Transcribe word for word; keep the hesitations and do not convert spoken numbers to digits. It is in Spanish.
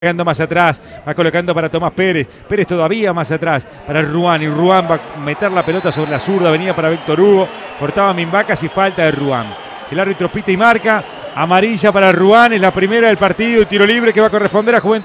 Colocando más atrás, va colocando para Tomás Pérez, Pérez todavía más atrás, para Ruán, y Ruán va a meter la pelota sobre la zurda, venía para Víctor Hugo, cortaba Mimbacas y falta de Ruán. El árbitro pita y marca, amarilla para Ruán, es la primera del partido, tiro libre que va a corresponder a Juventud.